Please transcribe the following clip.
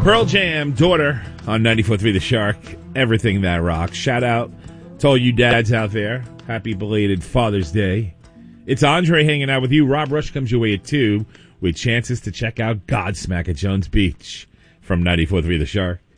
Pearl Jam, Daughter, on 94.3 The Shark. Everything that rocks. Shout out to all you dads out there. Happy belated Father's Day. It's Andre hanging out with you. Rob Rush comes your way at 2 with chances to check out Godsmack at Jones Beach from 94.3 The Shark.